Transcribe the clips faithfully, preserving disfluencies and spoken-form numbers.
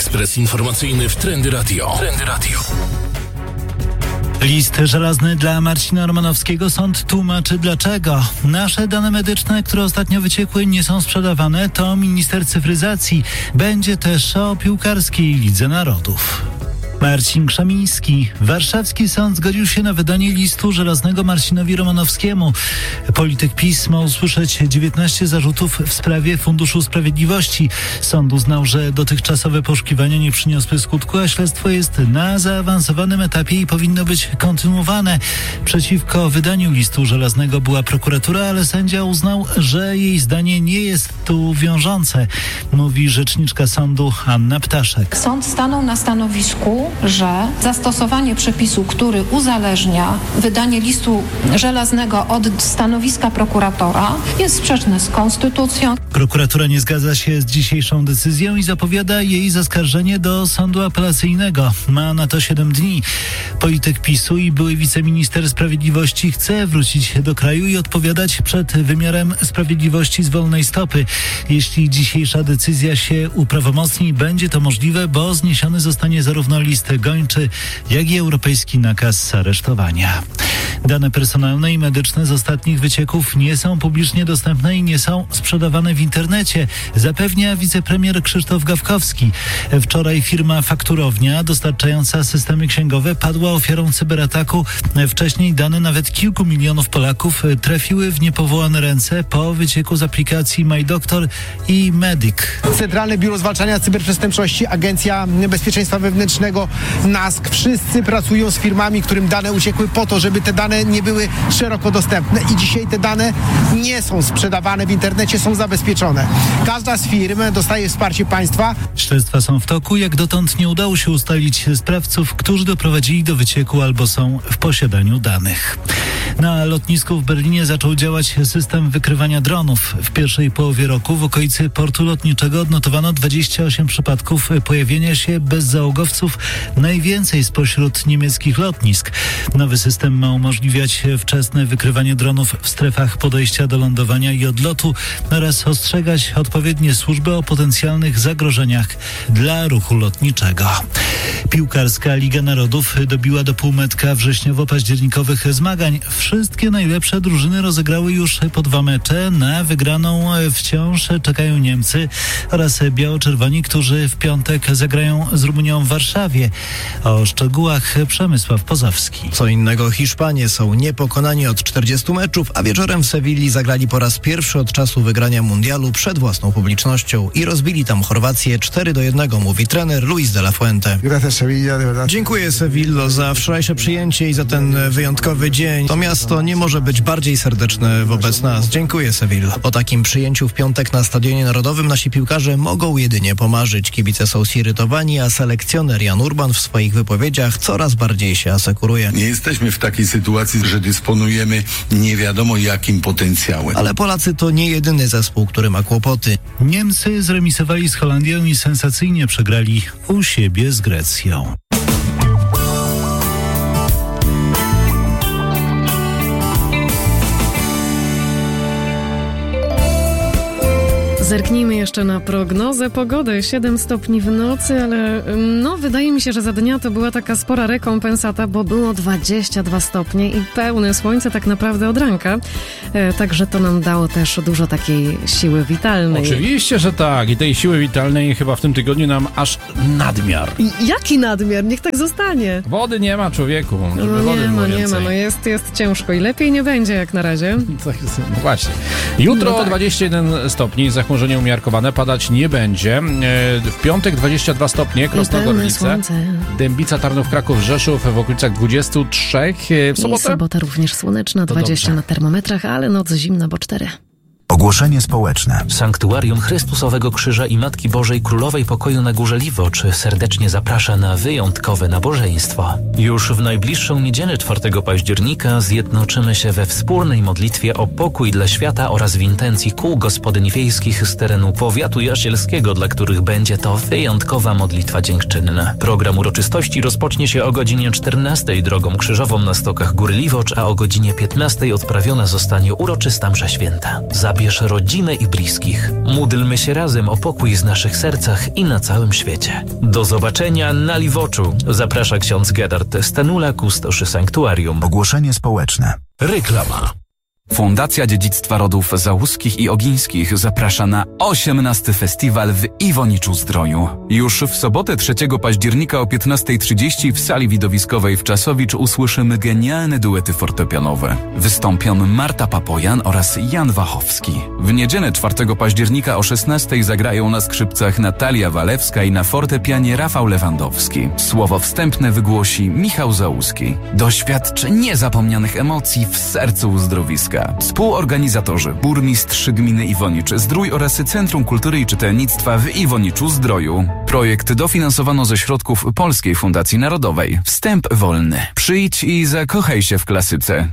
Ekspres informacyjny w Trendy Radio. Trendy Radio. List żelazny dla Marcina Romanowskiego. Sąd tłumaczy dlaczego. Nasze dane medyczne, które ostatnio wyciekły, nie są sprzedawane. To minister cyfryzacji. Będzie też o piłkarskiej Lidze Narodów. Marcin Krzemiński. Warszawski sąd zgodził się na wydanie listu żelaznego Marcinowi Romanowskiemu. Polityk PiS ma usłyszeć dziewiętnaście zarzutów w sprawie Funduszu Sprawiedliwości. Sąd uznał, że dotychczasowe poszukiwania nie przyniosły skutku, a śledztwo jest na zaawansowanym etapie i powinno być kontynuowane. Przeciwko wydaniu listu żelaznego była prokuratura, ale sędzia uznał, że jej zdanie nie jest tu wiążące, mówi rzeczniczka sądu Anna Ptaszek. Sąd stanął na stanowisku, że zastosowanie przepisu, który uzależnia wydanie listu żelaznego od stanowiska prokuratora, jest sprzeczne z konstytucją. Prokuratura nie zgadza się z dzisiejszą decyzją i zapowiada jej zaskarżenie do sądu apelacyjnego. Ma na to siedem dni. Polityk PiSu i były wiceminister sprawiedliwości chce wrócić do kraju i odpowiadać przed wymiarem sprawiedliwości z wolnej stopy. Jeśli dzisiejsza decyzja się uprawomocni, będzie to możliwe, bo zniesiony zostanie zarówno list gończy, jak i europejski nakaz aresztowania. Dane personalne i medyczne z ostatnich wycieków nie są publicznie dostępne i nie są sprzedawane w internecie, zapewnia wicepremier Krzysztof Gawkowski. Wczoraj firma Fakturownia, dostarczająca systemy księgowe, padła ofiarą cyberataku. Wcześniej dane nawet kilku milionów Polaków trafiły w niepowołane ręce po wycieku z aplikacji MyDoktor i Medic. Centralne Biuro Zwalczania Cyberprzestępczości, Agencja Bezpieczeństwa Wewnętrznego, NASK, wszyscy pracują z firmami, którym dane uciekły po to, żeby te dane nie były szeroko dostępne i dzisiaj te dane nie są sprzedawane w internecie, są zabezpieczone. Każda z firm dostaje wsparcie państwa. Śledztwa są w toku. Jak dotąd nie udało się ustalić sprawców, którzy doprowadzili do wycieku albo są w posiadaniu danych. Na lotnisku w Berlinie zaczął działać system wykrywania dronów. W pierwszej połowie roku w okolicy portu lotniczego odnotowano dwadzieścia osiem przypadków pojawienia się bezzałogowców, najwięcej spośród niemieckich lotnisk. Nowy system ma umożliwiać wczesne wykrywanie dronów w strefach podejścia do lądowania i odlotu oraz ostrzegać odpowiednie służby o potencjalnych zagrożeniach dla ruchu lotniczego. Piłkarska Liga Narodów dobiła do półmetka wrześniowo-październikowych zmagań. Wszystkie najlepsze drużyny rozegrały już po dwa mecze. Na wygraną wciąż czekają Niemcy oraz biało-czerwoni, którzy w piątek zagrają z Rumunią w Warszawie. O szczegółach Przemysław Pozowski. Co innego Hiszpanie są niepokonani od czterdziestu meczów, a wieczorem w Sewilli zagrali po raz pierwszy od czasu wygrania mundialu przed własną publicznością i rozbili tam Chorwację cztery do jednego, mówi trener Luis de la Fuente. Dziękuję Sewillo za wczorajsze przyjęcie i za ten wyjątkowy dzień. To miasto nie może być bardziej serdeczne wobec nas. Dziękuję Sevilla. O takim przyjęciu w piątek na Stadionie Narodowym nasi piłkarze mogą jedynie pomarzyć. Kibice są zirytowani, a selekcjoner Jan Urban w swoich wypowiedziach coraz bardziej się asekuruje. Nie jesteśmy w takiej sytuacji, że dysponujemy nie wiadomo jakim potencjałem. Ale Polacy to nie jedyny zespół, który ma kłopoty. Niemcy zremisowali z Holandią i sensacyjnie przegrali u siebie z Grecją. Zerknijmy jeszcze na prognozę pogody. siedem stopni w nocy, ale no wydaje mi się, że za dnia to była taka spora rekompensata, bo było dwadzieścia dwa stopnie i pełne słońce tak naprawdę od ranka. E, także to nam dało też dużo takiej siły witalnej. Oczywiście, że tak. I tej siły witalnej chyba w tym tygodniu nam aż nadmiar. I jaki nadmiar? Niech tak zostanie. Wody nie ma, człowieku. Żeby No wody nie było ma, nie więcej. ma. No jest, jest ciężko i lepiej nie będzie jak na razie. No właśnie. Jutro No tak. dwadzieścia jeden stopni, zachmurzenie umiarkowane, padać nie będzie. W piątek dwadzieścia dwa stopnie, Krosno-Gorlice, Dębica, Tarnów, Kraków, Rzeszów w okolicach dwadzieścia trzy. W sobotę? I sobota również słoneczna, To dwadzieścia dobrze. na termometrach, ale noc zimna, bo cztery. Ogłoszenie społeczne. Sanktuarium Chrystusowego Krzyża i Matki Bożej Królowej Pokoju na Górze Liwocz serdecznie zaprasza na wyjątkowe nabożeństwo. Już w najbliższą niedzielę czwartego października zjednoczymy się we wspólnej modlitwie o pokój dla świata oraz w intencji kół gospodyń wiejskich z terenu powiatu jasielskiego, dla których będzie to wyjątkowa modlitwa dziękczynna. Program uroczystości rozpocznie się o godzinie czternastej drogą krzyżową na stokach Góry Liwocz, a o godzinie piętnastej odprawiona zostanie uroczysta msza święta. Zapraszam nabierz rodzinę i bliskich. Módlmy się razem o pokój w naszych sercach i na całym świecie. Do zobaczenia na Liwoczu. Zaprasza ksiądz Gerard Stanula, kustoszy sanktuarium. Ogłoszenie społeczne. Reklama. Fundacja Dziedzictwa Rodów Załuskich i Ogińskich zaprasza na osiemnasty festiwal w Iwoniczu-Zdroju. Już w sobotę trzeciego października o piętnasta trzydzieści w sali widowiskowej w Czasowicz usłyszymy genialne duety fortepianowe. Wystąpią Marta Papojan oraz Jan Wachowski. W niedzielę czwartego października o szesnastej zagrają na skrzypcach Natalia Walewska i na fortepianie Rafał Lewandowski. Słowo wstępne wygłosi Michał Załuski. Doświadcz niezapomnianych emocji w sercu uzdrowiska. Współorganizatorzy burmistrz gminy Iwonicz-Zdrój oraz Centrum Kultury i Czytelnictwa w Iwoniczu-Zdroju. Projekt dofinansowano ze środków Polskiej Fundacji Narodowej. Wstęp wolny. Przyjdź i zakochaj się w klasyce.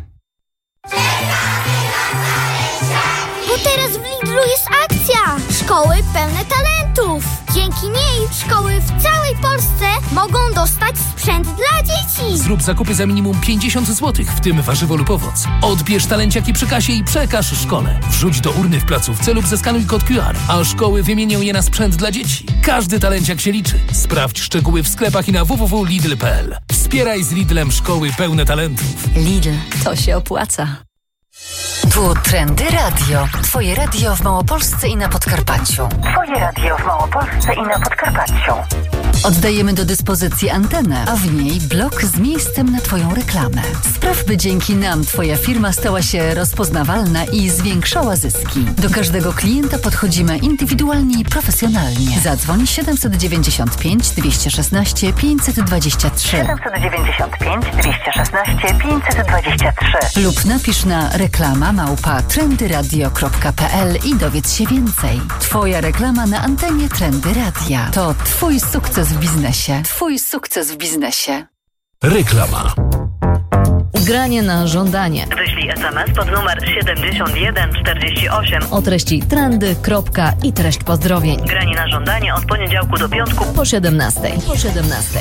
Bo teraz w Lidlu jest akcja! Szkoły pełne talentów! Dzięki niej szkoły w całej Polsce mogą dostać sprzęt dla dzieci! Zrób zakupy za minimum pięćdziesiąt złotych, w tym warzywo lub owoc. Odbierz talenciaki przy kasie i przekaż szkole. Wrzuć do urny w placówce lub zeskanuj kod Q R, a szkoły wymienią je na sprzęt dla dzieci. Każdy talenciak się liczy. Sprawdź szczegóły w sklepach i na w w w kropka lidl kropka p l. Wspieraj z Lidlem szkoły pełne talentów. Lidl, to się opłaca. Tu Trendy Radio. Twoje radio w Małopolsce i na Podkarpaciu. Twoje radio w Małopolsce i na Podkarpaciu. Oddajemy do dyspozycji antenę, a w niej blok z miejscem na Twoją reklamę. Spraw, by dzięki nam Twoja firma stała się rozpoznawalna i zwiększała zyski. Do każdego klienta podchodzimy indywidualnie i profesjonalnie. Zadzwoń siedem dziewięćdziesiąt pięć dwieście szesnaście pięćset dwadzieścia trzy siedem dziewięćdziesiąt pięć dwieście szesnaście pięćset dwadzieścia trzy lub napisz na reklama małpa trendyradio kropka p l i dowiedz się więcej. Twoja reklama na antenie Trendy Radia. To Twój sukces w biznesie. Twój sukces w biznesie. Reklama. Granie na żądanie. Wyślij es em es pod numer siedemdziesiąt jeden czterdzieści osiem o treści trendy, kropka i treść pozdrowień. Granie na żądanie od poniedziałku do piątku po siedemnastej. Po siedemnastej.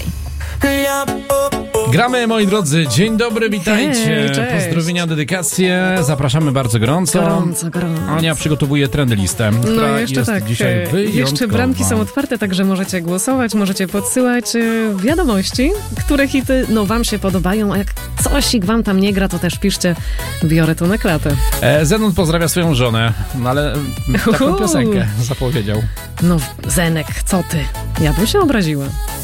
Gramy, moi drodzy. Dzień dobry, witajcie. Hej, pozdrowienia, dedykacje. Zapraszamy bardzo gorąco. Gorąco, gorąco. Ania przygotowuje trendy listę, która no jeszcze jest tak, dzisiaj wyjątkowa. Jeszcze bramki są otwarte, także możecie głosować, możecie podsyłać wiadomości, które hity no wam się podobają, a jak cosik wam tam nie gra, to też piszcie, biorę to na klatę. E, Zenon pozdrawia swoją żonę, no ale taką piosenkę zapowiedział. No Zenek, co ty? Ja bym się obraziła.